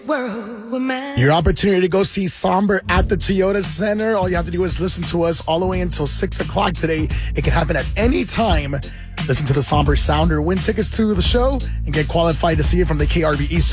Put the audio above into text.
Your opportunity to go see Somber at the Toyota Center. All you have to do is listen to us all the way until 6 o'clock today. It can happen at any time. Listen to the Somber sound or win tickets to the show and get qualified to see it from the KRBE